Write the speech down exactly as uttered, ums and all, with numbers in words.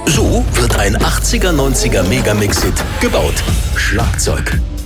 So wird ein achtziger, neunziger Megamix-Hit gebaut. Schlagzeug.